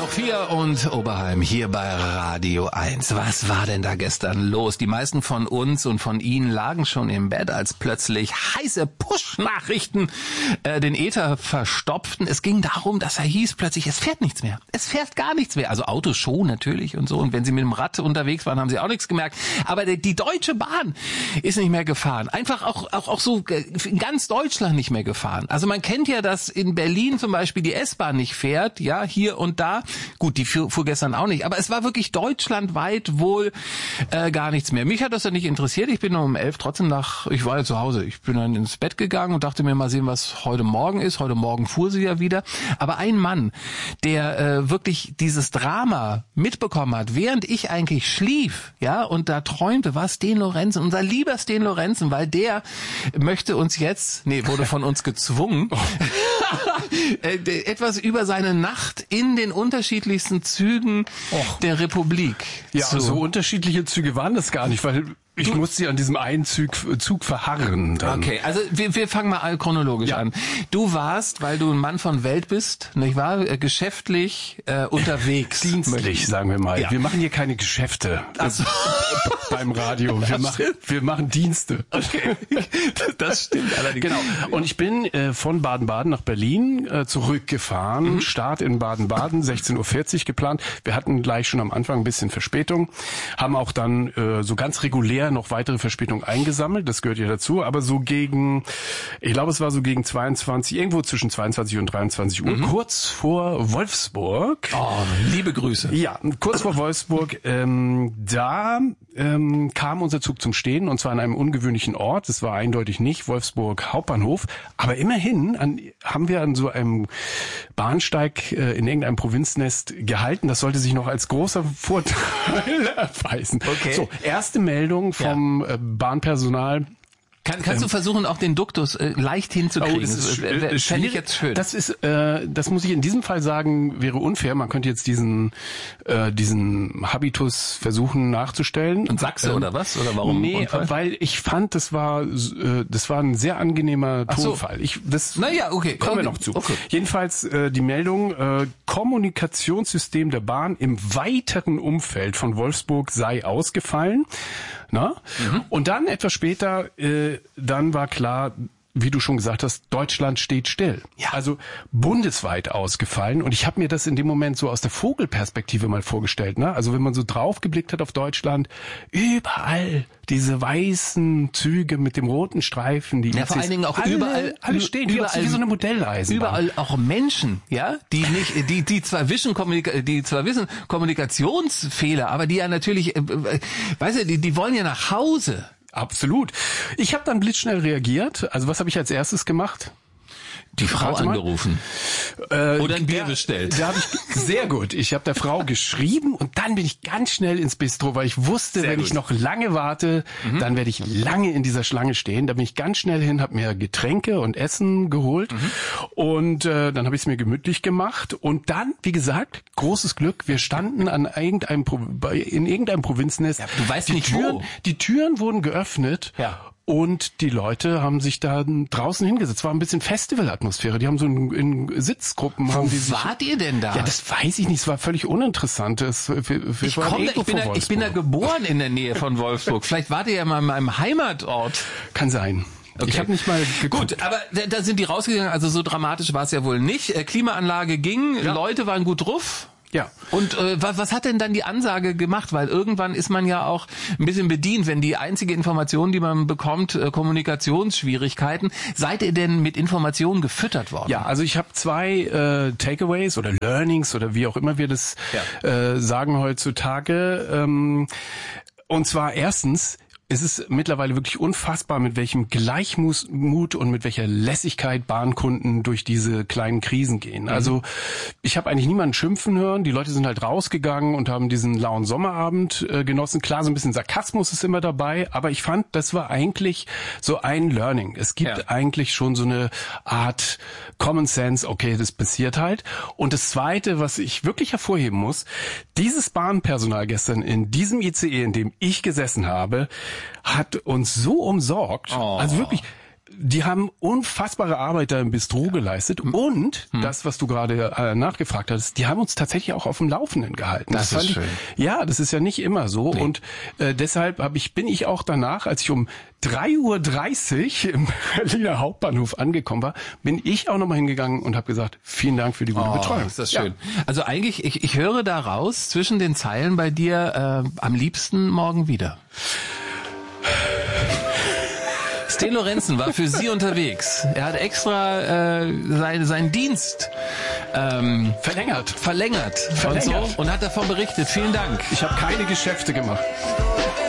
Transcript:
Hoch 4 und Oberheim hier bei Radio 1. Was war denn da gestern los? Die meisten von uns und von Ihnen lagen schon im Bett, als plötzlich heiße Push-Nachrichten den Äther verstopften. Es ging darum, dass er hieß plötzlich, es fährt nichts mehr. Es fährt gar nichts mehr. Also Autos schon natürlich und so. Und wenn Sie mit dem Rad unterwegs waren, haben Sie auch nichts gemerkt. Aber die Deutsche Bahn ist nicht mehr gefahren. Einfach auch so in ganz Deutschland nicht mehr gefahren. Also man kennt ja, dass in Berlin zum Beispiel die S-Bahn nicht fährt, ja, hier und da. Gut, die fuhr gestern auch nicht, aber es war wirklich deutschlandweit wohl gar nichts mehr. Mich hat das ja nicht interessiert. Ich bin um 11 trotzdem ich war ja zu Hause. Ich bin dann ins Bett gegangen und dachte mir mal sehen, was heute Morgen ist. Heute Morgen fuhr sie ja wieder. Aber ein Mann, der wirklich dieses Drama mitbekommen hat, während ich eigentlich schlief, ja, und da träumte, war Sten Lorenzen, unser lieber Sten Lorenzen, weil der möchte uns jetzt, wurde von uns gezwungen, etwas über seine Nacht in den unterschiedlichsten Zügen der Republik. Ja, so unterschiedliche Züge waren das gar nicht, weil ich musste an diesem einen Zug verharren. Dann. Okay, also wir fangen mal chronologisch an. Du warst, weil du ein Mann von Welt bist, nicht wahr, geschäftlich unterwegs. Dienstlich, sagen wir mal. Ja. Wir machen hier keine Geschäfte beim Radio. Wir machen Dienste. Okay, das stimmt allerdings. Genau. Und ich bin von Baden-Baden nach Berlin zurückgefahren. Start in Baden-Baden, 16:40 Uhr geplant. Wir hatten gleich schon am Anfang ein bisschen Verspätung, haben auch dann so ganz regulär noch weitere Verspätung eingesammelt, das gehört ja dazu, aber so gegen 22, irgendwo zwischen 22 und 23 Uhr, kurz vor Wolfsburg. Oh, liebe Grüße. Ja, kurz vor Wolfsburg, da kam unser Zug zum Stehen, und zwar an einem ungewöhnlichen Ort. Es war eindeutig nicht Wolfsburg Hauptbahnhof, aber immerhin haben wir an so einem Bahnsteig in irgendeinem Provinznest gehalten. Das sollte sich noch als großer Vorteil erweisen. Okay. So, erste Meldung vom Bahnpersonal. Kannst du versuchen, auch den Duktus leicht hinzukriegen? Das fände ich jetzt schön. Das muss ich in diesem Fall sagen, wäre unfair. Man könnte jetzt diesen Habitus versuchen nachzustellen. Und Sachse oder was? Oder warum? Nee, Unfall? weil ich fand, das war ein sehr angenehmer Tonfall. Okay. Kommen wir noch zu. Okay. Jedenfalls die Meldung, Kommunikationssystem der Bahn im weiteren Umfeld von Wolfsburg sei ausgefallen. Und dann etwas später, dann war klar, wie du schon gesagt hast, Deutschland steht still. Ja. Also bundesweit ausgefallen. Und ich habe mir das in dem Moment so aus der Vogelperspektive mal vorgestellt. Also wenn man so drauf geblickt hat auf Deutschland, überall diese weißen Züge mit dem roten Streifen, die vor allen Dingen auch alle stehen, überall wie so eine Modelleisenbahn. Überall auch Menschen, ja, die zwar wissen Kommunikationsfehler, aber die ja natürlich, die wollen ja nach Hause. Absolut. Ich habe dann blitzschnell reagiert. Also was habe ich als erstes gemacht? Die Frau angerufen. Oder ein Bier bestellt. Da habe ich sehr gut. Ich habe der Frau geschrieben und dann bin ich ganz schnell ins Bistro, weil ich wusste, wenn ich noch lange warte, dann werde ich lange in dieser Schlange stehen. Da bin ich ganz schnell hin, habe mir Getränke und Essen geholt und dann habe ich es mir gemütlich gemacht und dann, wie gesagt, großes Glück, wir standen in irgendeinem Provinznest. Ja, du weißt nicht wo. Die Türen wurden geöffnet. Ja. Und die Leute haben sich da draußen hingesetzt. War ein bisschen Festivalatmosphäre. Die haben so in Sitzgruppen. Wo wart ihr denn da? Ja, das weiß ich nicht. Es war völlig uninteressant. Ich bin da geboren in der Nähe von Wolfsburg. Vielleicht wart ihr ja mal in meinem Heimatort. Kann sein. Okay. Ich habe nicht mal geguckt. Gut, aber da sind die rausgegangen. Also so dramatisch war es ja wohl nicht. Klimaanlage ging. Ja. Leute waren gut drauf. Ja. Und was hat denn dann die Ansage gemacht? Weil irgendwann ist man ja auch ein bisschen bedient, wenn die einzige Information, die man bekommt, Kommunikationsschwierigkeiten. Seid ihr denn mit Informationen gefüttert worden? Ja, also ich habe 2 Takeaways oder Learnings oder wie auch immer wir das sagen heutzutage. Und zwar erstens, es ist mittlerweile wirklich unfassbar, mit welchem Gleichmut und mit welcher Lässigkeit Bahnkunden durch diese kleinen Krisen gehen. Also ich habe eigentlich niemanden schimpfen hören. Die Leute sind halt rausgegangen und haben diesen lauen Sommerabend genossen. Klar, so ein bisschen Sarkasmus ist immer dabei, aber ich fand, das war eigentlich so ein Learning. Es gibt eigentlich schon so eine Art Common Sense, okay, das passiert halt. Und das Zweite, was ich wirklich hervorheben muss, dieses Bahnpersonal gestern in diesem ICE, in dem ich gesessen habe, hat uns so umsorgt. Also wirklich, die haben unfassbare Arbeit da im Bistro geleistet und das, was du gerade nachgefragt hast, die haben uns tatsächlich auch auf dem Laufenden gehalten. Das ist schön. Ja, das ist ja nicht immer so und deshalb bin ich auch danach, als ich um 3:30 Uhr im Berliner Hauptbahnhof angekommen war, bin ich auch nochmal hingegangen und habe gesagt, vielen Dank für die gute Betreuung. Ist das schön. Ja. Also eigentlich, ich höre da raus zwischen den Zeilen bei dir am liebsten morgen wieder. Sten Lorenzen war für Sie unterwegs. Er hat extra seinen Dienst verlängert und hat davon berichtet. Vielen Dank. Ich habe keine Geschäfte gemacht.